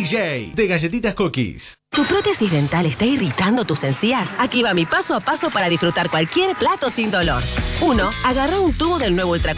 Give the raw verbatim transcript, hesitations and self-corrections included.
J de Galletitas Cookies. ¿Tu prótesis dental está irritando tus encías? Aquí va mi paso a paso para disfrutar cualquier plato sin dolor. uno. Agarra un tubo del nuevo Ultra